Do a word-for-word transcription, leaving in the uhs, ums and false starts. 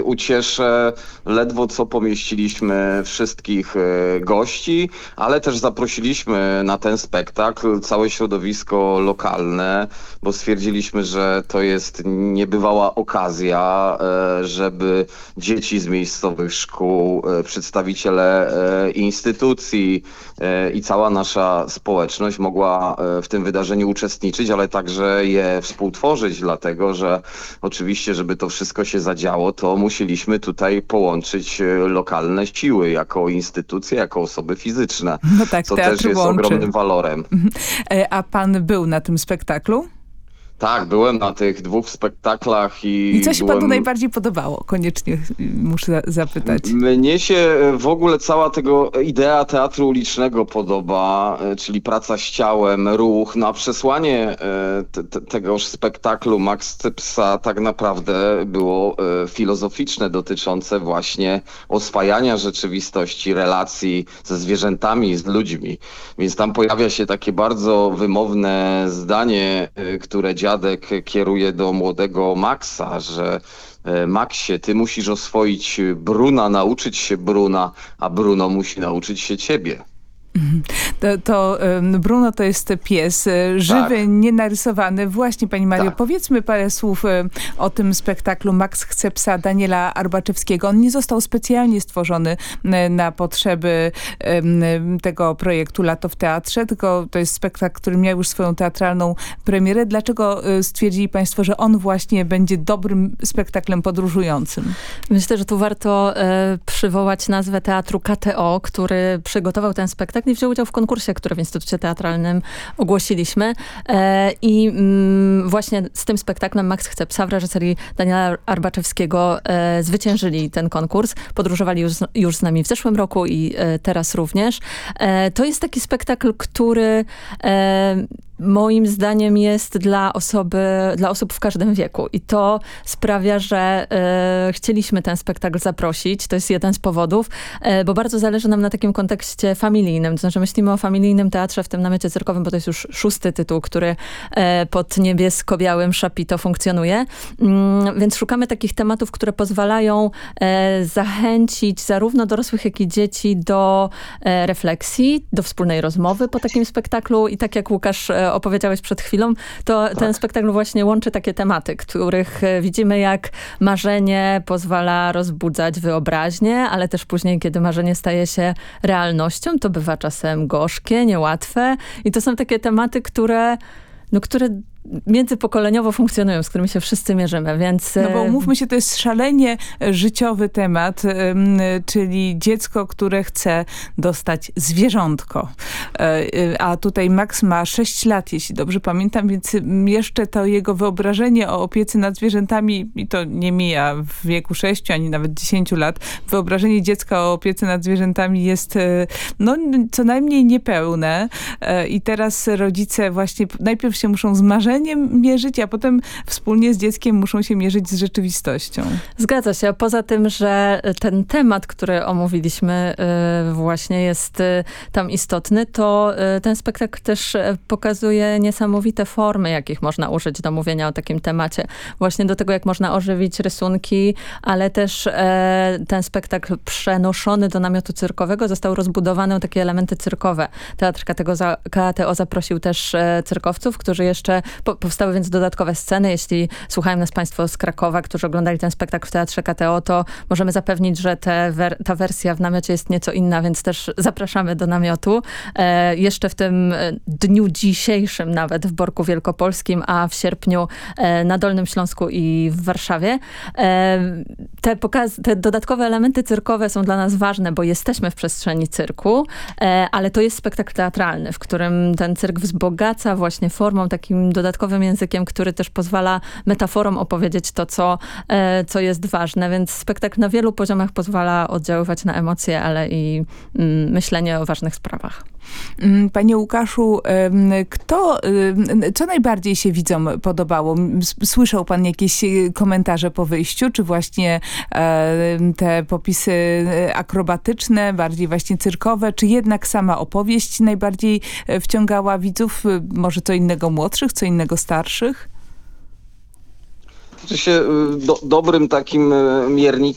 ucieszę. Ledwo co pomieściliśmy wszystkich e, gości, ale też zaprosiliśmy na ten spektakl całe środowisko lokalne, bo stwierdziliśmy, że to jest niebywała okazja, e, żeby dzieci z miejscowych szkół, e, przedstawiciele e, instytucji e, i cała nasza społeczność mogła e, w tym wydarzeniu uczestniczyć, ale także je współtworzyć, dlatego że oczywiście, żeby to wszystko się zadziało, to musieliśmy tutaj połączyć e, lokalne siły jako instytucje, jako osoby fizyczne, No tak, co teatr też jest łączy. ogromnym walorem. E, A pan był na tym spektaklu? Tak, byłem na tych dwóch spektaklach i I co się byłem... panu najbardziej podobało? Koniecznie muszę zapytać. Mnie się w ogóle cała tego idea teatru ulicznego podoba, e, czyli praca z ciałem, ruch. No a przesłanie e, te, te, tegoż spektaklu Max chce psa tak naprawdę było e, filozoficzne, dotyczące właśnie oswajania rzeczywistości, relacji ze zwierzętami, z ludźmi. Więc tam pojawia się takie bardzo wymowne zdanie, e, które dziadek kieruje do młodego Maxa, że Maxie, ty musisz oswoić Bruna, nauczyć się Bruna, a Bruno musi nauczyć się ciebie. To, to Bruno to jest pies, żywy, Tak. nienarysowany. Właśnie, pani Mario, Tak. powiedzmy parę słów o tym spektaklu Max chce psa Daniela Arbaczewskiego. On nie został specjalnie stworzony na potrzeby tego projektu Lato w Teatrze, tylko to jest spektakl, który miał już swoją teatralną premierę. Dlaczego stwierdzili państwo, że on właśnie będzie dobrym spektaklem podróżującym? Myślę, że tu warto e, przywołać nazwę teatru K T O, który przygotował ten spektakl i wziął udział w konkursie, który w Instytucie Teatralnym ogłosiliśmy. E, I mm, właśnie z tym spektaklem Max chce psa w reżyserii Daniela Arbaczewskiego e, zwyciężyli ten konkurs. Podróżowali już, już z nami w zeszłym roku i e, teraz również. E, to jest taki spektakl, który e, moim zdaniem jest dla osoby, dla osób w każdym wieku. I to sprawia, że e, chcieliśmy ten spektakl zaprosić. To jest jeden z powodów, e, bo bardzo zależy nam na takim kontekście familijnym. To znaczy myślimy o familijnym teatrze w tym namiocie cyrkowym, bo to jest już szósty tytuł, który e, pod niebiesko-białym szapito funkcjonuje. Mm, więc szukamy takich tematów, które pozwalają e, zachęcić zarówno dorosłych, jak i dzieci do e, refleksji, do wspólnej rozmowy po takim spektaklu. I tak jak Łukasz e, opowiedziałeś przed chwilą, to Tak. ten spektakl właśnie łączy takie tematy, których widzimy, jak marzenie pozwala rozbudzać wyobraźnię, ale też później, kiedy marzenie staje się realnością, to bywa czasem gorzkie, niełatwe i to są takie tematy, które, no, które międzypokoleniowo funkcjonują, z którymi się wszyscy mierzymy, więc... No bo umówmy się, to jest szalenie życiowy temat, czyli dziecko, które chce dostać zwierzątko. A tutaj Max ma sześć lat, jeśli dobrze pamiętam, więc jeszcze to jego wyobrażenie o opiece nad zwierzętami, i to nie mija w wieku sześciu, ani nawet dziesięciu lat, wyobrażenie dziecka o opiece nad zwierzętami jest no co najmniej niepełne. I teraz rodzice właśnie najpierw się muszą z marzeniem mierzyć, a potem wspólnie z dzieckiem muszą się mierzyć z rzeczywistością. Zgadza się. Poza tym, że ten temat, który omówiliśmy właśnie jest tam istotny, to ten spektakl też pokazuje niesamowite formy, jakich można użyć do mówienia o takim temacie. Właśnie do tego, jak można ożywić rysunki, ale też ten spektakl przenoszony do namiotu cyrkowego został rozbudowany o takie elementy cyrkowe. Teatr K T O zaprosił też cyrkowców, którzy jeszcze powstały więc dodatkowe sceny. Jeśli słuchają nas państwo z Krakowa, którzy oglądali ten spektakl w Teatrze K T O, to możemy zapewnić, że te wer- ta wersja w namiocie jest nieco inna, więc też zapraszamy do namiotu. E, jeszcze w tym dniu dzisiejszym nawet w Borku Wielkopolskim, a w sierpniu e, na Dolnym Śląsku i w Warszawie. E, te, pokaz- te dodatkowe elementy cyrkowe są dla nas ważne, bo jesteśmy w przestrzeni cyrku, e, ale to jest spektakl teatralny, w którym ten cyrk wzbogaca właśnie formą, takim dodatkowym językiem, który też pozwala metaforom opowiedzieć to, co, e, co jest ważne, więc spektakl na wielu poziomach pozwala oddziaływać na emocje, ale i mm, myślenie o ważnych sprawach. Panie Łukaszu, kto, co najbardziej się widzom podobało? Słyszał pan jakieś komentarze po wyjściu, czy właśnie te popisy akrobatyczne, bardziej właśnie cyrkowe, czy jednak sama opowieść najbardziej wciągała widzów? Może co innego młodszych, co innego starszych? Znaczy się, do, dobrym takim miernikiem